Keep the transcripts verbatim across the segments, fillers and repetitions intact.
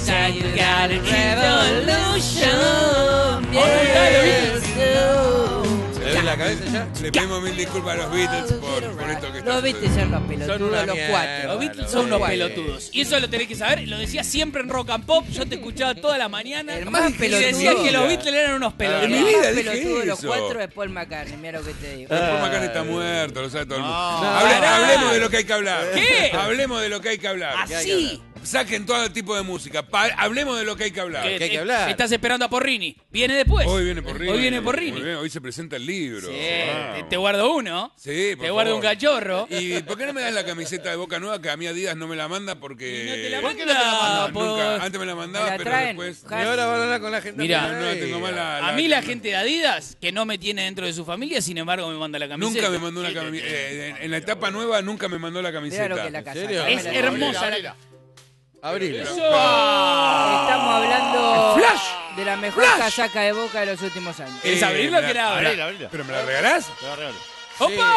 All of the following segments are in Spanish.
Inside you got a revolution. Yes, ¿Se le ve la cabeza ya? Le pedimos mil disculpas a los Beatles por, por esto que está Los Beatles son los pelotudos, Son una los mierda. cuatro. Los Beatles Bueno, son unos bueno. pelotudos. Y eso lo tenés que saber. Lo decía siempre en Rock and Pop. Yo te escuchaba toda la mañana. El Además más dije Y pelotudo. decías que los Mira. Beatles eran unos En pelotudos. mi El vida más dije pelotudo de los eso. cuatro es Paul McCartney, mira lo que te digo. Pero Paul McCartney está muerto, lo sabe todo el mundo. No. Hable- Pará. hablemos de lo que hay que hablar. ¿Qué? Hablemos de lo que hay que hablar. Así. Saquen todo tipo de música. Pa- hablemos de lo que hay que hablar. Que hay que te- hablar. Estás esperando a Porrini. Viene después. Hoy viene Porrini. Hoy viene Porrini. Muy bien, hoy se presenta el libro. Sí, Vamos. te, te guardo uno. Sí, por Te guardo favor. un cachorro. ¿Y por qué no me das la camiseta de Boca Nueva que a mí Adidas no me la manda porque... Y no te la ¿Por qué no te la manda, mandan? por- Nunca. Antes me la mandaba, Me la pero traen. después... Ja- Y ahora van a hablar con la gente. Mirá, No, no la tengo más la- A mí la gente de Adidas, que no me tiene dentro de su familia, sin embargo me manda la camiseta. Nunca me mandó una camiseta. en, en la etapa nueva nunca me mandó la Mira camiseta. lo que es la casa. serio? Es Dámela. hermosa. Abrila, Abril. Eso. Estamos hablando Flash. de la mejor Flash. casaca de Boca de los últimos años. ¿Querés Eh, abrirlo o la- querés abrir? abrila, abrila. ¿Pero me la regalás? Te la regalo. ¡Opa!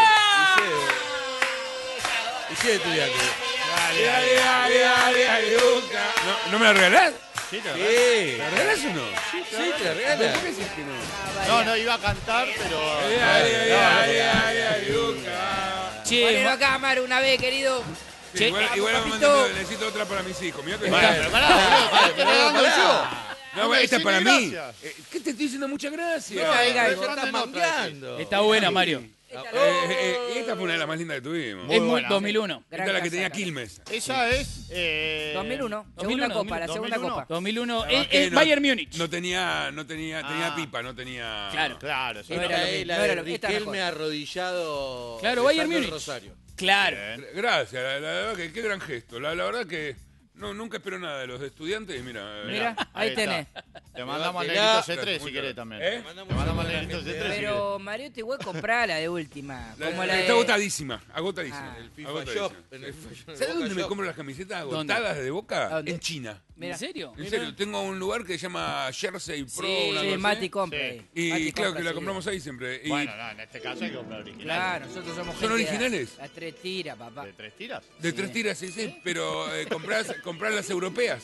Y sigue estudiando. Dale, dale, dale, dale, dale, Boca. ¿No, ¿No me la regalás? Sí, te la regalo. Sí. ¿Me la regalás o no? Sí, te la regala. ¿Por qué decís que no? No, no, iba a cantar, pero... Dale, dale, dale, dale, dale, dale, Boca. Che, Ponelo ma- acá, Maru, una vez, querido. Sí, Che, igual, igual me papito. mandando, necesito otra para mis hijos. Mirá que Bueno, pero pará, boludo, te la estoy regalando yo. No, me esta es decís para ni mí. gracias. Eh, ¿Qué te estoy diciendo? Muchas gracias. No, diga Ya algo. estás mangueando. está buena, Mario. Eh, eh, y esta fue una de las más lindas que tuvimos. Es muy buena. dos mil uno. Esta es la que tenía casaca. Quilmes. Esa es... Eh... dos mil uno, dos mil uno, segunda copa, la segunda dos mil uno. copa. dos mil uno. Además Es, que es no- Bayern Múnich. No tenía, no tenía, tenía Ah. pipa, no tenía... Claro. Claro, sí. No Esta era lo es mismo, la no de era lo- esta Riquelme mejor. Claro, arrodillado. besando Bayern el Múnich. Rosario. Claro. Bien. Gracias, la, la verdad que qué gran gesto. La, la verdad que no, nunca espero nada de los estudiantes y mira... eh, Mira, ahí está. tenés. Te mandamos al Llévatela. negrito C tres si querés también. ¿Eh? Te mandamos al negrito C tres si querés. Pero Mariotti, igual comprala de última. La- Como la está de... agotadísima, agotadísima. Ah. El FIFA Agotadísima. Shop. En el FIFA- ¿Sabes Boca dónde me Shop. compro las camisetas ¿Dónde? agotadas de Boca? ¿Dónde? En China. Mira. ¿En serio? En serio, tengo un lugar que se llama Jersey Pro. Sí, una Sí, cosa Mati así. compra Sí. ahí. Y Mati claro compra que la seguido. compramos ahí siempre. Y Bueno, no, en este caso hay que comprar original. Claro, nosotros somos ¿Son gente de- originales? Las tres tiras, papá. ¿De tres tiras? de tres tiras, sí, sí, pero eh, comprás, comprás las europeas.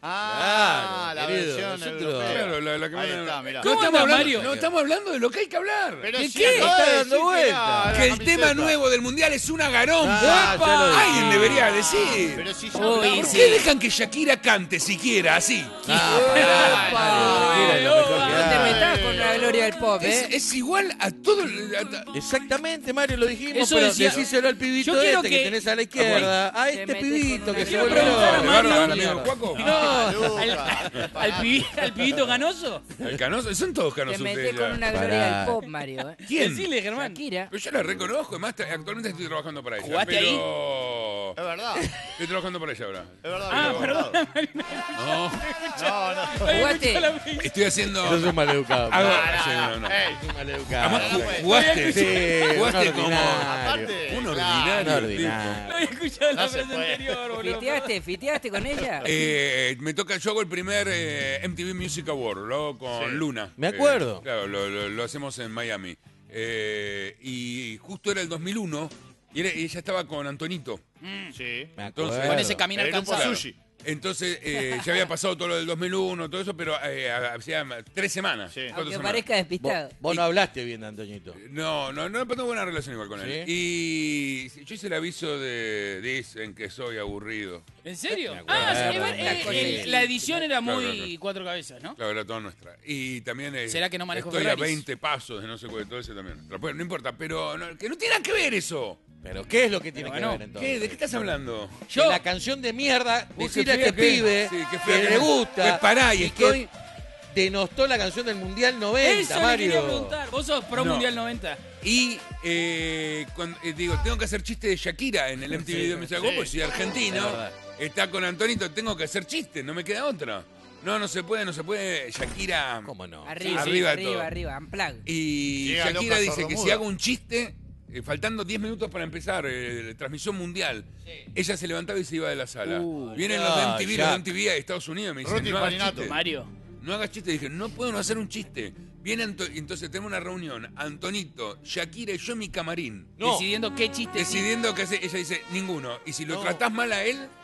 Ah, Claro, la querido, versión nosotros- europea. Claro, la, la que Ahí mandan- está, mirá. No ¿Cómo estamos, anda, hablando, Mario? no estamos hablando de lo que hay que hablar. Pero ¿De si qué? acabas de Está decir dando que vuelta. era la Que el camiseta. tema nuevo del mundial es una garompa. Ah, ya lo dije. Alguien debería decir. Pero si ya Uy, ¿Por hablamos. sí. qué dejan que Shakira cante siquiera así? Ah, pará, Mario, Shakira es lo mejor que No te hay. metas con la gloria del pop, Es, ¿eh? es igual a todo. el- a- Exactamente, Mario, lo dijimos, Eso pero decía- decíselo al pibito Yo quiero este que, que- tenés a la izquierda, a Te este metes pibito con que una se Quiero volvió preguntar a ¿De Mario. barro, al amigo del Juaco? Ah, No, al, Luca. al, pibi- al pibito ganoso. ¿El canoso? Son todos Te canosos metes ustedes con ya. una gloria Pará. del pop, Mario, ¿eh? ¿Quién? Decile, Germán. Shakira. Pero yo la reconozco, además tra- actualmente estoy trabajando para ella. ¿Jugaste pero... Es verdad, es Estoy trabajando para ella ahora. verdad. Ah, es perdón. verdad. No, No, no. ¿Jugaste? estoy haciendo... Sos un maleducado. Hago- No, sí, no, no, no. Ey, Un maleducado. Además, no, ju- no, jugaste, Sí, jugaste un como... ordinario. aparte, Un claro. ordinario. Un tipo. ordinario. No había escuchado la No se frase puede. anterior, boludo. ¿Fiteaste? ¿Fiteaste con ella? Eh, me toca, yo hago el primer eh, M T V Music Award, lo hago con Sí. Luna. Me acuerdo. Eh, claro, lo, lo- lo hacemos en Miami. Eh, y justo era el dos mil uno y, era- y ella estaba con Antonito. Sí. Me Entonces- acuerdo. Con ese caminar El grupo cansado. Sushi. Entonces eh, ya había pasado todo lo del dos mil uno, todo eso, pero eh, hacía tres semanas. Sí. cuatro Aunque semanas. parezca Vos, despistado. vos no hablaste bien de Antoñito. No, no, no, tengo buena relación igual con él. ¿Sí? Y yo hice el aviso de dicen que soy aburrido. ¿En serio? Me acuerdo. Ah, sí, es ver- La eh, cosa eh, es- la edición era Claro, muy claro, claro. cuatro cabezas, ¿no? La verdad, toda nuestra. Y también eh, ¿Será que no manejo estoy a Ferraris? veinte pasos de no sé cuál, todo eso también. Pero, bueno, no importa, pero no, que no tiene nada que ver eso. Pero ¿qué es lo que tiene Pero que bueno, ver entonces? ¿Qué? ¿De qué estás hablando? Que la canción de mierda, Uy, decirle a qué este fea que- pibe sí, qué que, fea que le no- gusta que pará, y y estoy- que denostó la canción del Mundial noventa, Eso le Mario. quería preguntar. Vos sos pro No. Mundial noventa. Y eh, cuando, eh, digo, tengo que hacer chiste de Shakira en el M T V de Music Award, porque soy argentino. Es verdad. Está con Antonito, tengo que hacer chiste, no me queda otra. No, no se puede, no se puede. Shakira. ¿Cómo no? Arriba, Sí, arriba arriba, de todo. arriba, arriba, unplug. Y Llega Shakira loca dice que sordomuda. si hago un chiste, eh, faltando diez minutos para empezar, eh, transmisión mundial, ella se levantaba y se iba de la sala. Uh, Vienen los de M T V, ya. los de M T V de Estados Unidos, me dicen, Ruti no hagas Paninato. chiste. Mario. No hagas chiste. Dije, no puedo no hacer un chiste. Viene Anto- entonces tenemos una reunión, Antonito, Shakira y yo en mi camarín. No. Decidiendo qué chiste. Decidiendo que hace, ella dice, ninguno. Y si lo No. tratás mal a él,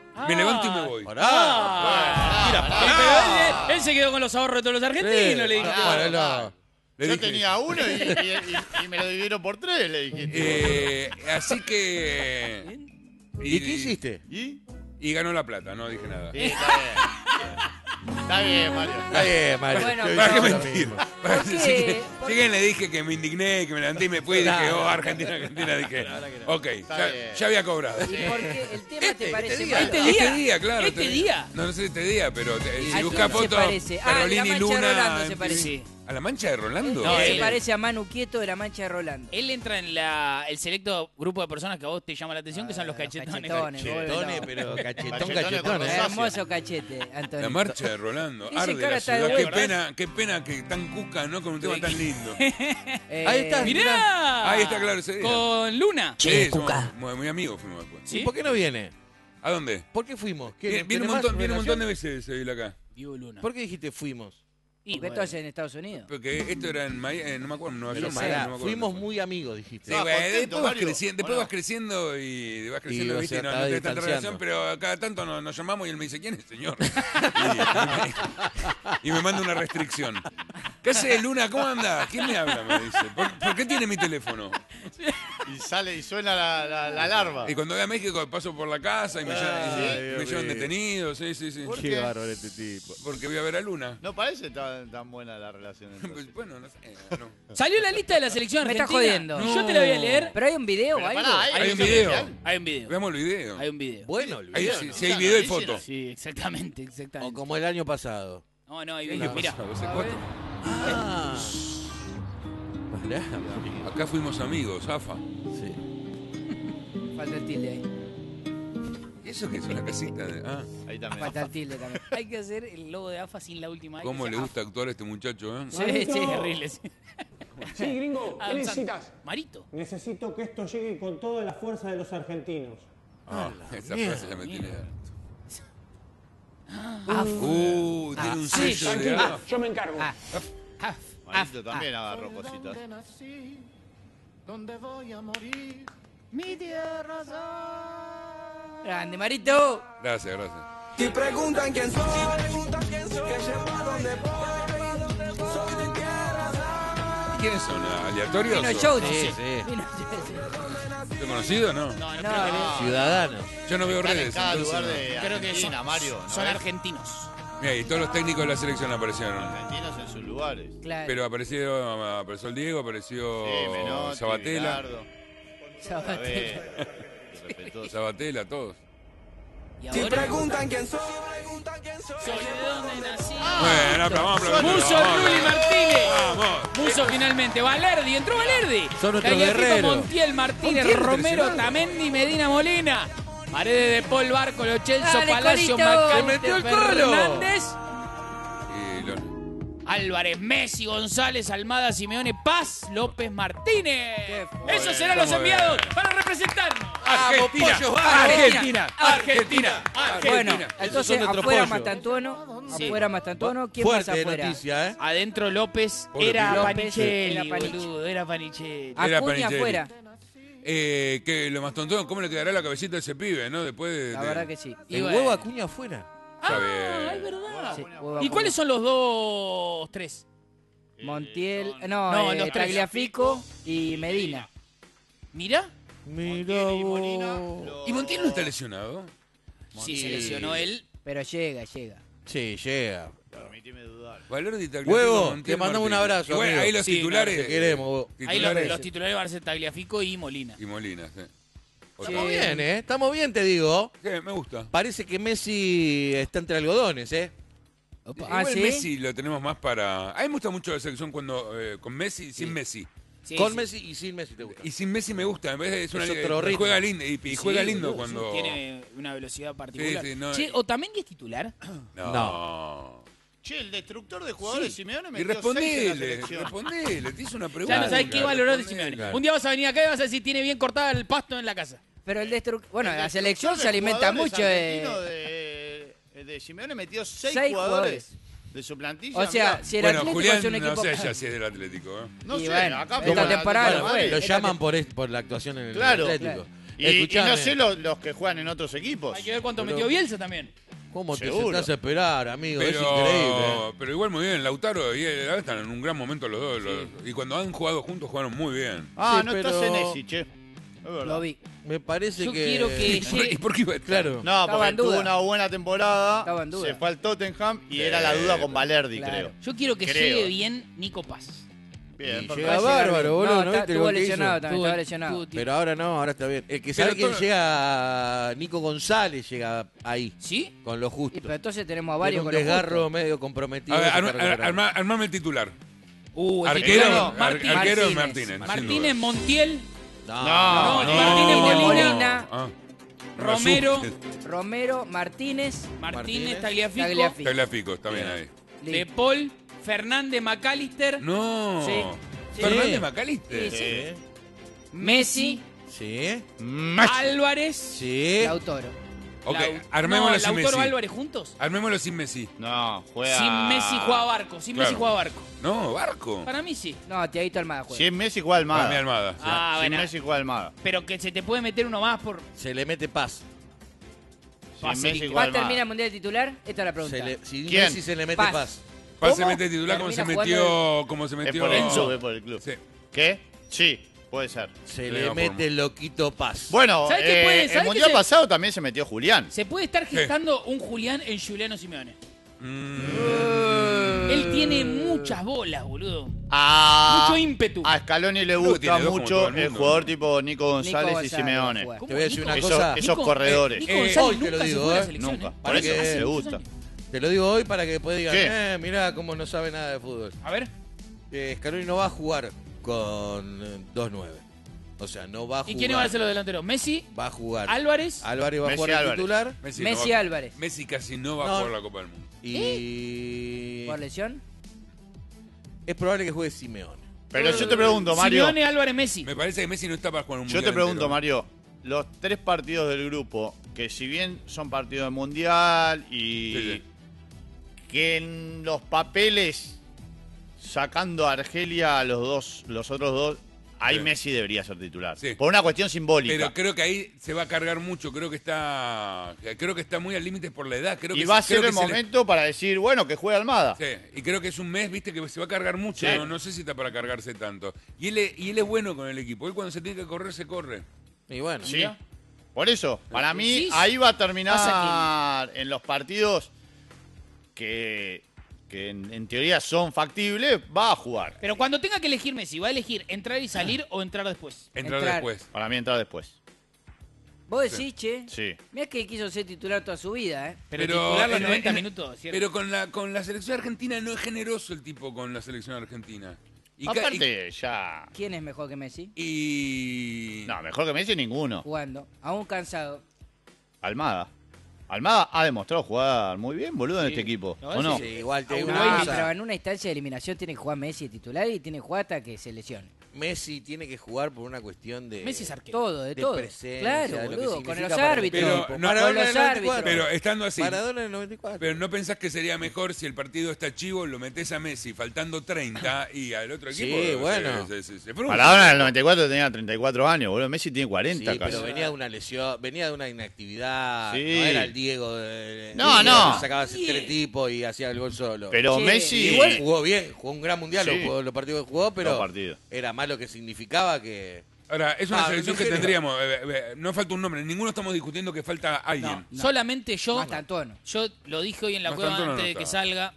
Me levanto y me voy. Pará. Ah. Mira, Sí, pará. pero él, él se quedó con los ahorros de todos los argentinos, le dije. Bueno, no. Le Yo dije, tenía uno y, y- y- y me lo dividieron por tres, le dijiste. eh, así que... ¿Y qué hiciste? ¿Y? Y ganó la plata, no dije nada. Sí, está bien. Está bien, Mario. Está bien, Mario. Bueno, Yo ¿Para hice qué lo mentir? mismo. ¿Por Sí qué? que, ¿Por sí que le dije que me indigné, que me levanté y me fui y dije, Claro. oh, Argentina, Argentina. Dije, ok, ya, bien. ya había cobrado. ¿Y por qué? ¿El tema Este, te parece este día. malo? Este día. Este día, claro. Este te- día. No, no sé este día, pero te- ¿Y si a busca quién se fotos, parece? Ah, de la Carolina y Mancha de Luna. Rolando se en- parece. Sí. ¿A la mancha de Rolando? No, se él- parece a Manu Quieto de la Mancha de Rolando. Él entra en la, el selecto grupo de personas que a vos te llama la atención, que son los Los cachetones. cachetones, Cachetones, pero cachetón, Cachetones cachetón. con ¿eh? rosario. Hermoso cachete, Antonio. La marcha de Rolando. Ese Arde cara la está de ciudad. Qué vuelta. pena, qué pena que tan cuca, ¿no? Con un tema tan lindo. Eh, Ahí está. ¡Mirá! Ahí está claro ese día. Con Luna. Sí, somos muy, muy amigos fuimos después. ¿Sí? ¿Y por qué no viene? ¿A dónde? ¿Por qué fuimos? ¿Qué, Viene, viene un ¿tenés montón, más viene un montón de relación? veces Sevilla acá. Diego Luna. ¿Por qué dijiste fuimos? Y Porque bueno. esto es en Estados Unidos. Porque esto era en Miami, no me acuerdo, en Nueva Pero York, pará, Miami, no me acuerdo fuimos dónde fue. muy amigos, dijiste. Sí, Estaba bueno, contento, después vas Mario, creciendo, después ¿o no? vas creciendo y vas creciendo, Y, o ¿viste? sea, no, no estaba tenés tanta distanciando. relación, pero cada tanto nos, nos llamamos y él me dice, ¿quién es, señor? y, y me manda una restricción. ¿Qué hace, Luna? ¿Cómo anda? ¿Quién me habla? Me dice. ¿Por, por qué tiene mi teléfono? Y sale y suena la, la, la alarma. Y cuando voy a México paso por la casa y me, llevan, y- Ay, y me Dios llevan mío. detenido, sí, sí, sí. ¿Por Qué qué? bárbaro este tipo. Porque voy a ver a Luna. No parece tan, tan buena la relación. Pues, entonces. bueno, no sé. No. Salió la lista de la selección Me está argentina. jodiendo. Yo te la voy a leer. ¿Pero hay un video o Pero algo? pará, Hay un edición video. especial. Hay un video. Veamos el video. Hay un video. Bueno, Ahí, Luis. si, si hay video y no, foto. Sí, exactamente, O exactamente. como el año pasado. No, no, hay ¿Qué video. año Mirá. pasado? ¿Hace cuatro? Ah. Pará. Acá fuimos amigos, Zafa. Sí. Falta el tilde ahí. ¿Y eso qué es una casita? De... Ah, Ahí también. Falta el tilde también. Hay que hacer el logo de A F A sin la última. ¿cómo le gusta actuar a este muchacho, eh? Sí, Sí, sí. terrible. sí. Sí, gringo, Ah, ¿qué San- necesitas? Marito. Necesito que esto llegue con toda la fuerza de los argentinos. Ah, esa mierda. frase ya me tiene... Ah, Uh, tiene un sí, sello de... Tranquilo, Ah, yo me encargo. ah, ah, Marito ah, también agarró cositas. Grande, Marito. gracias, gracias. Si preguntan quién soy, preguntan quién soy, que llevo a donde voy, soy de tierra. ¿Quiénes son? ¿Aleatorios? Vino o- show. Sí, sí. Vino- ¿Son conocidos no? No, no, No, creo, Ah, Ciudadanos. Yo no veo están en redes. cada entonces lugar no. de creo que Argentina, son, Mario. ¿no son ves? argentinos. Mira, y todos los técnicos de la selección aparecieron. Argentinos en sus lugares. Claro. Pero apareció, apareció el Diego, apareció Sí, Menotti, Sabatella. Bilardo. A Zapatero. ver, irrespetuoso. Sabatella, todos. Y Si ahora. preguntan quién soy, preguntan quién soy. Soy de dónde nací. Bueno, aplausos, aplausos. Muso Vamos, Rulli Martínez. Vamos. Muso finalmente. Valerdi, entró Valerdi. Son nuestros Tagliafico, guerreros. Montiel, Martínez, Montiel, Romero, impresionante. Tamendi, Medina, Molina. Paredes de Paul Barco, Lo Celso, Dale, Palacio, Colito. Macante, Se metió el colo. Fernández. Y lo- Álvarez, Messi, González, Almada, Simeone, Paz, López, Martínez. Qué Esos serán los Vamos a ver. enviados para representarnos. Argentina, pollos, vamos. Argentina, Argentina, Bueno, Argentina. entonces son nuestros afuera pollos. Mastantuono, Sí. afuera Mastantuono, ¿quién más Fuerte afuera? noticia, ¿eh? Adentro López Pobre era pibe. Panichelli, Era Panichelli. boludo, era Panichelli. Era Acuña Panichelli. afuera, Eh, que lo más tontón, ¿cómo le quedará la cabecita a ese pibe, no? Después de... la de- verdad que sí. Y El bueno. huevo Acuña afuera. Está Ah, bien. es verdad. Sí, huevo ¿Y Acuña. cuáles son los dos, tres? Montiel, son- no, No, eh, los tres. Tagliafico y Medina. Mira. Mira y Molina. vos. lo- ¿Y Montiel no está lesionado? Sí, se lesionó él. Pero llega, llega. Sí, llega. Permitime dudar. Valerdi, Tagliafico, Huevo, Montiel, te mandamos un Martínez. abrazo, Y bueno, amigo. ahí los Sí, titulares... Te queremos, vos. Ahí los, Titulares los titulares van a ser Tagliafico y Molina. y Molina, sí. Estamos bien, ¿eh? Estamos bien, te digo. Sí, me gusta. Parece que Messi está entre algodones, ¿eh? Ah, Igual ¿sí? Messi lo tenemos más para... A mí me gusta mucho la selección cuando eh, con Messi y sin Messi. Sí, Con sí. Messi y sin Messi te gusta. Y sin Messi me gusta, en vez de es una Es liga- otro y ritmo. juega lindo y, y juega lindo boludo, cuando Tiene una velocidad particular. Sí, sí, no, Che, eh. ¿Otamendi es titular? no. No. Che, el destructor de jugadores Simeone Y metió seis en la respondele, selección. respondele, te hizo una pregunta. Ya no sabés qué valorar de Respondele. Simeone. Un día vas a venir acá y vas a decir tiene bien cortada el pasto en la casa. Pero el destructor, bueno, El la destructor selección de se alimenta jugadores mucho de... argentinos de, de Simeone metió seis, Seis jugadores, jugadores. de su plantilla. O sea, mirá. si el Bueno, Atlético Julián, es un equipo... no sé ya si es del Atlético. ¿eh? no y sé, bueno, acá esta por la- temporada por la no madre. fue. Lo llaman por, es- por la actuación en el Claro. Atlético. Y, y Escuchame. no sé los, los que juegan en otros equipos. Hay que ver cuánto Pero- metió Bielsa también. ¿Cómo te Seguro. sentás a esperar, amigo? Es increíble. Pero, pero igual muy bien, Lautaro y él están en un gran momento los dos. los- y cuando han jugado juntos, jugaron muy bien. Ah, Sí, no pero- está Senesi, che. Es verdad. Lo vi. Me parece Yo que... quiero que ¿Y por, y por qué iba a estar? Claro. No, Estaba porque en tuvo duda. una buena temporada, Estaba en duda. se fue al Tottenham y Sí, era la duda con pero- Valerdi, Claro. creo. Yo quiero que Creo. llegue bien Nico Paz. Bien, Y perfecto. llega Va a llegar bárbaro, bien. boludo, No, ¿no está- viste lo estuvo que hizo? lesionado también, Tuvo- estaba lesionado. tuvo- Pero ahora no, ahora está bien. El que Pero sabe quién todo- llega, Nico González llega ahí, ¿Sí? con lo Y, justo. pero entonces tenemos a Tiene varios un con los desgarro justos. medio comprometido. A ver, que arma- está recuperando. arma- armame el titular. Uh, el Arquero, titular, ar- Martín- arquero Martínez. Martínez. sin Martínez, duda. Montiel, No, No, no, Martínez, no. Molina, Molina. Ah. Romero, Romero, Martínez, Martínez, Martínez, Tagliafico, Tagliafico. Tagliafico, está bien ahí. De Paul, Fernández, McAllister, No. Sí. Sí. Fernández Sí. Macalister. Sí, Sí. Messi, Sí, Messi. Álvarez, sí. Lautaro. Ok, Lau- armémoslo no, sin Lautaro Messi. Álvarez juntos. Armémoslo sin Messi. No, juega. Sin Messi juega Barco, sin Messi Claro. juega Barco. No, Barco. Para mí sí. No, Tiaguito Almada juega. Sin Messi juega Almada. Para mí Almada. sí. Ah, Sin bueno. Messi juega Almada. Pero que se te puede meter uno más por... Se le mete paz. Sin Pase Messi líquido. juega ¿Va a terminar el Almada. Mundial titular? Esta es la pregunta. Se le, si ¿Quién? Messi se le mete Paz. paz. Paz ¿Cómo? se mete titular como se Termina metió. Como se Es metió. por el club, es por el club. Sí. ¿Qué? Sí, puede ser. Se De le la mete forma. el loquito paz. Bueno, ¿Sabes qué eh, puede- el sabes qué mundial se- pasado también se metió Julián. Se puede estar gestando un Julián en Juliano Simeone. Mm, Él tiene muchas bolas, boludo. A, Mucho ímpetu. a Scaloni le Creo que gusta tiene dos como mucho todo el el, mundo. jugador tipo Nico González y González Simeone. juega. ¿Cómo Te voy a decir Nico? una Esos, cosa. esos Nico- corredores. Nico Eh, González hoy te nunca lo se digo, fue a la eh. selección, Nunca. ¿eh? Por Para eso que- le Hace gusta. muchos años. Te lo digo hoy para que después digan, ¿Qué? eh, mirá cómo no sabe nada de fútbol. A ver. Eh, Scaloni no va a jugar con eh, dos nueve. O sea, no va a jugar. ¿Y quiénes van a ser los delanteros? ¿Messi? Va a jugar. ¿Álvarez? Álvarez va a Messi, jugar de Álvarez. titular. Messi, Messi no va- Álvarez. Messi casi no va No. a jugar la Copa del Mundo. Y ¿Por lesión? es probable que juegue Simeone. Pero yo te pregunto, Mario. Simeone, Álvarez, Messi. Me parece que Messi no está para jugar un Yo mundial. te pregunto, entero. Mario. Los tres partidos del grupo, que si bien son partidos de mundial y Sí, sí. que en los papeles, sacando a Argelia a los dos, los otros dos, ahí Sí. Messi debería ser titular. Sí. Por una cuestión simbólica. Pero creo que ahí se va a cargar mucho. Creo que está. Creo que está muy al límite por la edad. Creo y que va a creo ser el que se le- momento para decir, bueno, que juegue Almada. Sí, y creo que es un mes, viste, que se va a cargar mucho. Sí. No, no sé si está para cargarse tanto. Y él, es, y él es bueno con el equipo. Él cuando se tiene que correr, se corre. Y bueno, Sí. Por eso, para mí, Sí, sí. ahí va a terminar Pasa en los partidos que, que en, en teoría son factibles, va a jugar. Pero cuando tenga que elegir Messi, ¿va a elegir entrar y salir o entrar después? Entrar, Entrar. después. Para mí entra después. Vos decís, che. Sí. Mirá que quiso ser titular toda su vida, ¿eh? Pero, Pero titular los en- noventa en- minutos, ¿cierto? Pero con la, con la selección argentina no es generoso el tipo con la selección argentina. Y ca- Aparte, ya... ¿Quién es mejor que Messi? y, y- No, mejor que Messi ninguno. Jugando. Aún cansado. Almada. Almada ha demostrado jugar muy bien, boludo, en Sí. este equipo. No, ¿O no? sí, igual te A digo No, una Uruguay, pero cosa. en una instancia de eliminación tiene que jugar Messi de titular y tiene que jugar hasta que se lesione. Messi tiene que jugar por una cuestión de. Messi es arquero. Todo, de, de todo. presencia, Claro, de lo que boludo, con significa los para el árbitros. Pero equipo. no, con Maradona los en el noventa y cuatro. árbitros. Pero estando así. Maradona en el noventa y cuatro. Pero no pensás que sería mejor si el partido está chivo, lo metés a Messi faltando treinta y al otro Sí, equipo. se- bueno. Se, se, se frustra. Maradona en el noventa y cuatro tenía treinta y cuatro años, boludo. Messi tiene Sí, cuarenta casi. pero venía de una lesión, venía de una inactividad. Sí. No era el Diego. De, No, de- no. que sacaba tres tipos y hacía el gol solo. Pero Che, Messi... Igual jugó bien, jugó un gran mundial, Sí. los, jugó- los partidos que jugó, pero Los partidos. era más lo que significaba que. Ahora, es una Ah, selección que Nigeria. tendríamos. eh, eh, no falta un nombre. Ninguno estamos discutiendo que falta alguien. No. Solamente yo, Mastantuono. yo lo dije hoy en la cueva Mastantuono antes no de que estaba. salga,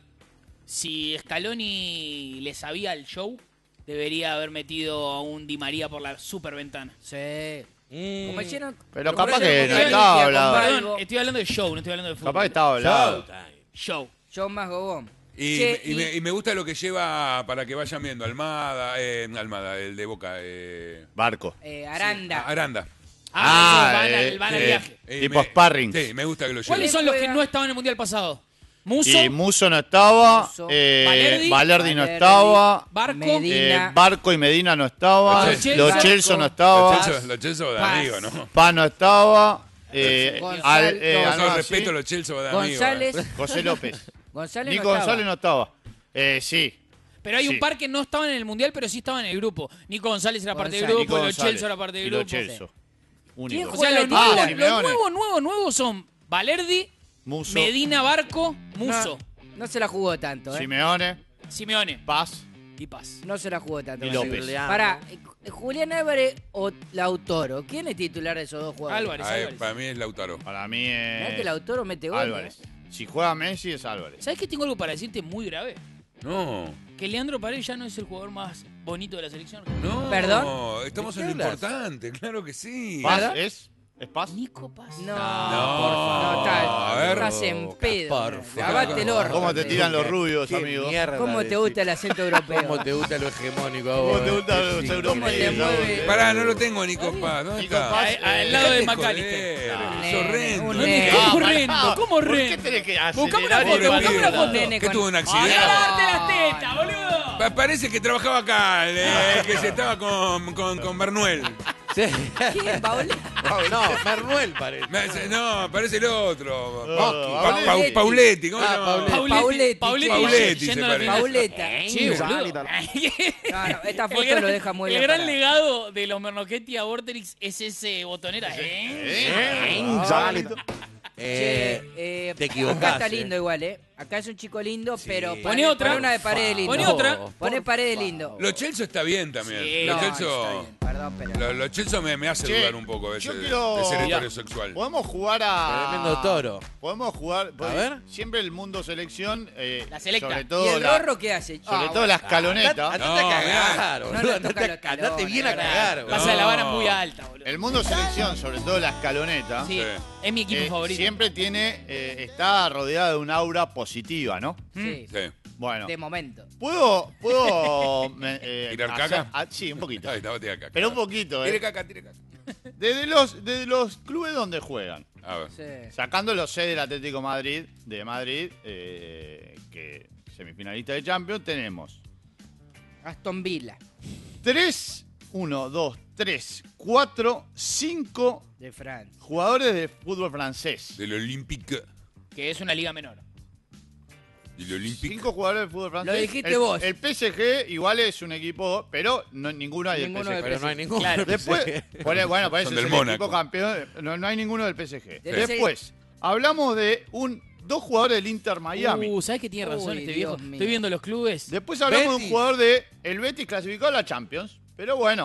si Scaloni le sabía el show, debería haber metido a un Di María por la super ventana. Sí. Mm. Como hicieron. Pero como capaz hicieron que con no Galicia, estaba con hablado. Balbo. Perdón, estoy hablando de show, no estoy hablando de fútbol. Capaz que estaba hablado. Show. Yo más Gobón. Y, Che, y me, y me gusta lo que lleva para que vayan viendo. Almada, eh, Almada, el de Boca. Eh, Barco. eh, Aranda. sí, Aranda. Ah, Ah, van, eh, al, van al eh, viaje. Eh, Tipo me- sparring. Sí, me gusta que lo lleve. ¿Cuáles son los que no estaban en el Mundial pasado? Muso, Y Muso no estaba. Muso. eh, Valerdi. Valerdi no Valerdi. estaba. Barco, Medina. eh, Barco y Medina no estaban. Lo Celso. Los Chelsea no Los estaba. Chelsea, los Chelsea de Paz. amigo, ¿no? Pa no estaba. Eh, Gonzalo- al- eh, no, Con Almada todo sí. respeto, los Chelsea de amigo. González. eh. José López. González Nico no estaba. González no estaba. Eh, sí. pero hay Sí. un par que no estaban en el Mundial, pero sí estaban en el grupo. Nico González era parte del González. grupo, Nico los González. Chelsea era parte del Y los grupo. Chelsea. único. O sea, los Juega nuevos, Ah, los Simeone. nuevos, nuevos, nuevos son Valerdi, Musso, Medina Barco, Musso, No, no se la jugó tanto, ¿eh? Simeone, Simeone Paz. y Paz. No se la jugó tanto. Y Brasil. López. Pará, eh, Julián Álvarez o Lautaro. ¿Quién es titular de esos dos jugadores? Álvarez, Ah, eh, Álvarez. para mí es Lautaro. Para mí Mirá es que Lautaro mete gol. Álvarez. Si juega Messi es Álvarez. ¿Sabes que tengo algo para decirte muy grave? No, Que Leandro Paredes ya no es el jugador más bonito de la selección. no. ¿Perdón? Estamos ¿De en qué lo hablas? importante, claro que sí. ¿Paz ¿Verdad? es? ¿Es Paz? Nico Paz. No, No, por favor. No, está- a ver. estás en pedo. Por man. favor. Lavate el orto. ¿Cómo te tiran los rubios, ¿Qué amigo? mierda ¿Cómo te decís? gusta el acento europeo? ¿Cómo te gusta lo hegemónico a ¿Cómo vos? te gustan los Sí. europeos? ¿Cómo te mueve? Pará, no lo tengo, Nico Paz. ¿Dónde Nico está? Paz, Ahí- al eh, lado de Dejate McAllister. joder, Un es nene, horrendo. un No, nene. ¿Cómo Ah, horrendo? pará. ¿Cómo ¿Por horrendo? qué tenés que Buscame una acelerar foto, el buscame una partido? foto. Nene ¿Qué con- tuvo un ¡Para accidente? lavarte las tetas, boludo! Pa- Parece que trabajaba acá, eh, que se estaba con, con, con Bernuel. Sí. ¿Quién, Paola? No, Manuel parece. Me hace- No, parece el otro. No, Pa- Pauletti. Pa- Pauletti, ¿cómo Ah, se llama? Pauletti. Pauletti. Pauletti, Pauletti yendo se a la parece. final. Pauleta. Sí, boludo. No, no, esta foto El gran- lo deja muy El bien gran parado. legado de los Mernochetti a Vorterix es ese botonera. ¿Eh? Eh, Che, eh, te equivocás, acá está eh. lindo igual, ¿eh? Acá es un chico lindo, Sí. pero Poné poné otra. poné una de pared lindo. Poné otra. Poné pared lindo. Lo Chelso está bien también. Sí. Lo No, Chelso, está bien, perdón, pero... lo, lo Chelso me, me hace Che, dudar un poco a veces yo de- quiero- de ser Mirá. heterosexual. Podemos jugar a. Tremendo toro. Podemos jugar. A ver. Siempre el mundo selección. Eh, La selecta. Sobre ¿Y todo, el la, Rorro qué hace? sobre Ah, todo la escaloneta. Andate No, a cagar, no boludo. le Andate, toca a- los andate talones, bien a ¿verdad? cagar, boludo. Pasa la vara No. muy alta, boludo. El mundo selección, sobre todo la escaloneta. Sí, Sí. es mi equipo eh, favorito. siempre tiene. eh, está rodeada de un aura positiva, ¿no? Sí, Sí. Bueno. de momento. ¿Puedo. ¿Puedo. me- eh, ¿Tirar hacer- caca? ah, sí, un poquito. Ahí está, tira caca. Pero un poquito, Tire ¿eh? caca, tire caca. Desde los, desde los clubes donde juegan. A ver. Sí. Sacando los C del Atlético Madrid, de Madrid, eh, que semifinalista de Champions, tenemos Aston Villa, tres, uno, dos, tres, cuatro, cinco de Francia. jugadores de fútbol francés. Del Olympique. Que es una liga menor. Del Olympique. Cinco jugadores de fútbol francés. Lo dijiste el, vos. El P S G igual es un equipo, pero no, ninguno hay del Ninguno P S G. del Pero no hay ninguno. Claro. Después, por- bueno, por eso Son es del el Mónaco. equipo campeón. No, no hay ninguno del P S G. Debe ser- Después, hablamos de un dos jugadores del Inter Miami. Uh, ¿sabes que tiene razón Uy, este Dios viejo? mío. Estoy viendo los clubes. Después hablamos de Betis. un jugador de el Betis clasificado a la Champions, pero bueno.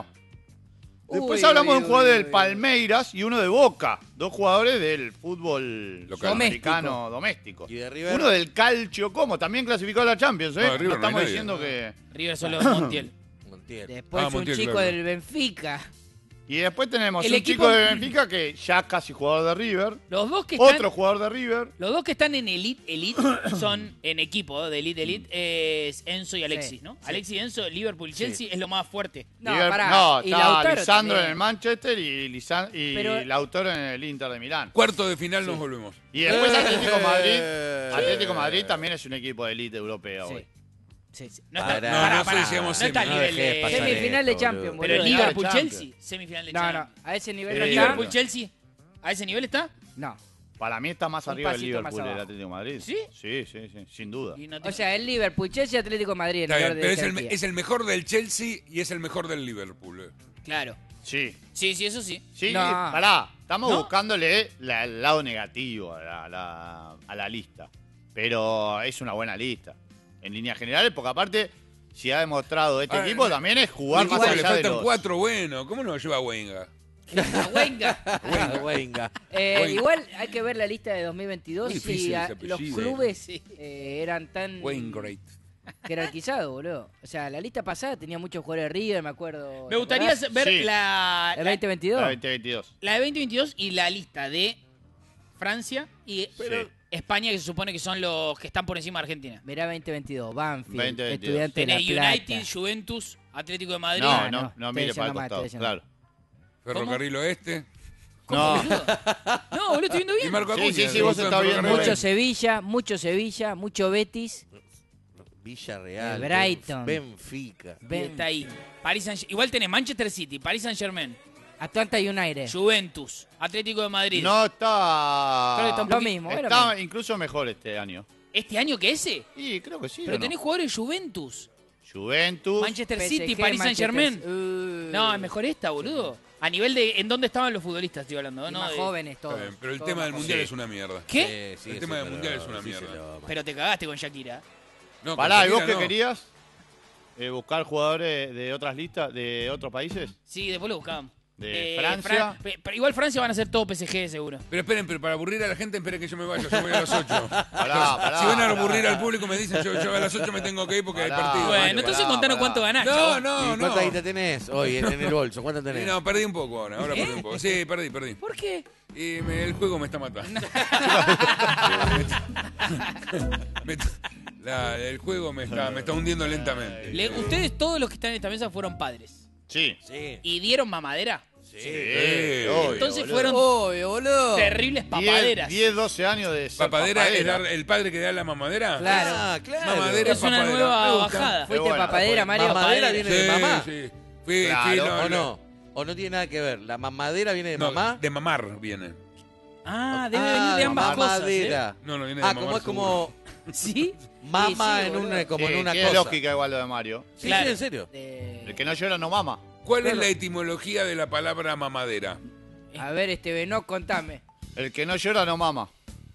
Después Uy, hablamos uy, de un jugador uy, del uy. Palmeiras y uno de Boca, dos jugadores del fútbol Local. sudamericano doméstico. Y de River. Uno del Calcio Como, también clasificado a la Champions, ¿eh? No, No, de River no hay estamos nadie. diciendo que River solo Montiel. Montiel. Después Ah, un Montiel, chico claro. del Benfica. Y después tenemos El un equipo- chico de Benfica que ya casi jugador de River, Los dos que están, otro jugador de River. los dos que están en Elite, Elite son en equipo de Elite, Elite, es Enzo y Alexis, Sí, ¿no? sí. Alexis y Enzo, Liverpool, Chelsea es lo más fuerte. No, River- pará. no, y está Lautaro Lisandro también. en el Manchester y, Lisan- y Pero- Lautaro en el Inter de Milán. Cuarto de final nos volvemos. Y después Eh, Atlético Madrid. eh, Atlético Madrid también es un equipo de élite europea Sí. hoy. Sí, sí. No está, Pará, No, pará, no pará. decíamos No está al semi. No nivel dejés de... pasar Semifinal esto, de Champions, boludo. Pero boludo. Liverpool, Champions. Chelsea, semifinal de No, no, Champions. a ese nivel Eh, no está. Liverpool, Chelsea, ¿a ese nivel está? No. Para mí está más Un arriba del pasito más Liverpool el abajo. Atlético de Madrid. ¿Sí? Sí, sí, sí, sin duda. Y no te- O sea, el Liverpool, Chelsea, Atlético de Madrid. en Está bien, orden pero de es el, jerarquía. es el mejor del Chelsea y es el mejor del Liverpool. eh. Claro. Sí. Sí, sí, eso sí. Sí, No. pará. Estamos ¿No? buscándole la- el lado negativo a la, a la- a la lista. Pero es una buena lista. En líneas generales, porque aparte, si ha demostrado este Ah, equipo, eh, también es Un jugar equipo más que le allá de faltan los... cuatro, bueno. ¿Cómo no lo lleva Wenga? La Wenga. Ah, Venga. Eh, Wenga. igual hay que ver la lista de dos mil veintidós Muy si difícil a- ese los apellido. clubes eh, eran tan Wayne Great. jerarquizados, boludo. O sea, la lista pasada tenía muchos jugadores de River, me acuerdo. Me gustaría ¿Te acordás? ver Sí. la, ¿El la, veinte veintidós? La veinte veintidós. la de veinte veintidós y la lista de Francia y Pero- España, que se supone que son los que están por encima de Argentina. Mirá veinte veintidós, Banfield, veinte veintidós. Estudiante de La Tenés Plata. United, Juventus, Atlético de Madrid. No, Ah, no, no, no, estoy mire diciendo para el mal, costado, estoy claro. Ferrocarril Oeste. ¿Cómo, No. boludo? No, boludo, estoy viendo Y bien. Marco Sí, Acuña. sí, sí, de vos Ferrocarril estás viendo Oeste. Mucho Sevilla, mucho Sevilla, mucho Betis. Villarreal. El Brighton. Benfica. Ahí Está ahí. Paris Saint- Igual tenés Manchester City, Paris Saint Germain, Atlanta United. Juventus, Atlético de Madrid. No está... Creo que está un Lo poquito- mismo, era lo Está incluso mejor este año. ¿Este año que ese? Y creo que sí. Pero ¿o no? tenés jugadores de Juventus. Juventus. Manchester P S City, G, Paris Saint Germain. Manchester- Uh, No, es mejor esta, boludo. A nivel de en dónde estaban los futbolistas estoy hablando, y ¿no? más De- jóvenes Está todos. bien, pero el todos tema más del jóvenes. mundial Sí. es una mierda. ¿Qué? Sí, sigue El tema del siendo- mundial es una díselo, mierda. Mike. Pero te cagaste con Shakira. No, Pará, ¿y con vos qué Shakira no. querías? Eh, ¿Buscar jugadores de otras listas, de otros países? Sí, después lo buscamos. De Eh, Francia. Fran- pe- pero igual Francia van a ser todo P S G seguro. Pero esperen, pero para aburrir a la gente, esperen que yo me vaya, yo voy a las ocho. Pará, pará, Si van a pará, aburrir pará. al público, me dicen, yo, yo a las ocho me tengo que ir porque hay Pará, partido. Bueno, Mario, entonces pará, contanos pará. cuánto ganás, No, chabón. no, ¿Y no. cuánta guita tenés hoy en, en el bolso? ¿Cuánto Sí, tenés? no, perdí un poco ahora, ahora perdí un poco. Sí, perdí, perdí. ¿Por qué? Y me- el juego me está matando. Me- la- el juego me está, me está hundiendo lentamente. Le- ustedes todos los que están en esta mesa fueron padres. Sí. Sí. ¿Y dieron mamadera? Sí, obvio, Entonces boludo. fueron Obvio, boludo. terribles papaderas. diez, doce años de ser ¿Papadera es papadera. dar- el padre que da la mamadera? Claro. Ah, claro. Mamadera, Es una papadera. nueva Me gusta. bajada. Fuiste bueno, papadera, pues, Mario. mamadera papadera. viene de mamá. Sí, fui, Claro, fui, lo- ¿O lo- no? ¿O no tiene nada que ver? ¿La mamadera viene de no, mamá? de mamar viene. Ah, debe Ah, venir de ambas cosas. ¿eh? mamadera. No, no viene de Ah, mamar. como es como ¿Sí? mama Sí, sí, en, boludo. una, como Sí, en una tiene cosa. lógica igual lo de Mario. Sí, Claro. sí, en serio. De- El que no llora no mama. ¿Cuál es Claro. la etimología de la palabra mamadera? A ver, este Benoc, contame. El que no llora no mama.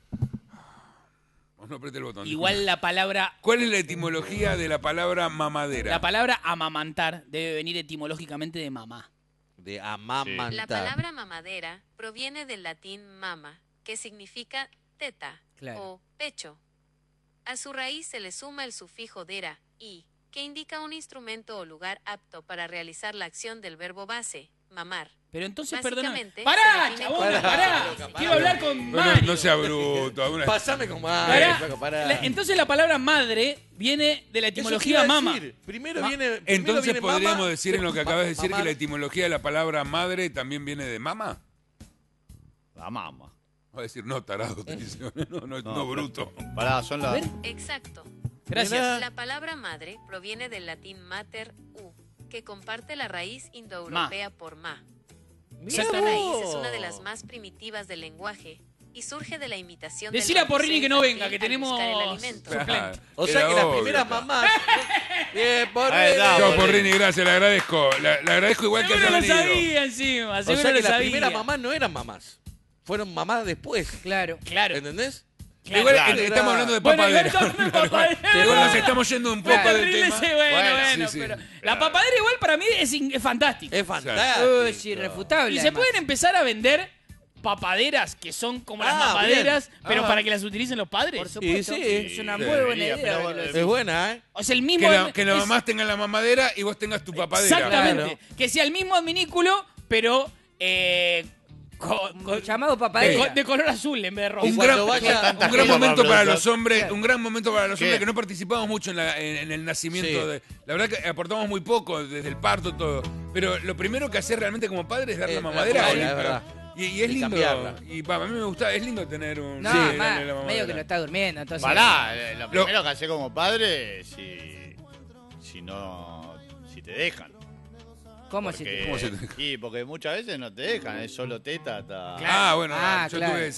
Oh, no apreté el botón. Igual la palabra ¿Cuál es la etimología de la palabra mamadera? la palabra amamantar debe venir etimológicamente de mamá. De amamantar. La palabra mamadera proviene del latín mama, que significa teta Claro. o pecho. A su raíz se le suma el sufijo dera, y, que indica un instrumento o lugar apto para realizar la acción del verbo base, mamar. Pero entonces, perdóname. Básicamente, ¡Pará, se define chabón! como- ¡Pará! Quiero hablar con No, no, Mario. no sea bruto. alguna- Pásame con Mario, Pará. flaco, pará. La- entonces la palabra madre viene de la Eso te etimología iba a mama. decir. Primero Ma- viene. primero Entonces viene podríamos mamá, decir en lo que después acabas de decir mamá. que la etimología de la palabra madre también viene de mama. La mama. Va a decir, no, tarado, te dice. No, no, no, No, bruto. Pará, son las... Exacto. Gracias. La palabra madre proviene del latín mater u, que comparte la raíz indoeuropea por ma. Mirá Esta vos. raíz es una de las más primitivas del lenguaje y surge de la imitación Decile a del Porrini que no balbuceo venga, que infantil al buscar el tenemos alimento. suplente. O sea Era que las obvio, primeras está. mamás. Bien, por Ahí está, Chao, Porrini. Porrini, gracias, le agradezco. Le, le agradezco igual que Seguro haya lo venido. sabía encima, O seguro sea que lo las sabía. primeras mamás no eran mamás. Fueron mamás después. Claro. Claro. ¿Entendés? claro. Igual Claro. eh, estamos hablando de Bueno, papadera. igual estamos en papadera. Igual nos estamos yendo un poco Fue del terrible tema. ese, bueno, Bueno, bueno, sí, sí. pero la papadera igual para mí es, in- es fantástica. Es fantástico. Uy, es irrefutable. Y se además. pueden empezar a vender papaderas que son como las Ah, mamaderas, bien. pero Ah. para que las utilicen los padres. Por supuesto. sí. Es una Sí, muy buena debería, idea. pero que lo bueno, Es buena, ¿eh? O sea, el mismo... Que, la, que las es- mamás tengan la mamadera y vos tengas tu papadera. Exactamente. Claro. Que sea el mismo adminículo, pero eh, co- co- Llamado de, papadera. co- de color azul en vez de rojo. Un Y gran, cuando vaya- un gran Tantas momento cosas para para los hombres, un gran momento para los ¿Qué? hombres que no participamos mucho en, la- en- en el nacimiento Sí. de. La verdad que aportamos muy poco desde el parto todo. Pero lo primero que hacer realmente como padre es dar Eh, la la mamadera. mamadera, y- es verdad. Y, y es Y lindo. cambiarla. Y pa, a mí me gusta, es lindo tener un. No, sí, más, darle la medio mamadera. que lo está durmiendo. Entonces, Pará, eh, lo Lo- primero que haces como padre, si, si no, si te dejan. ¿Cómo si Porque, te- ¿Cómo se te dejan? Y porque muchas veces no te dejan, es solo teta hasta... Ah, bueno, Ah, yo claro. tuve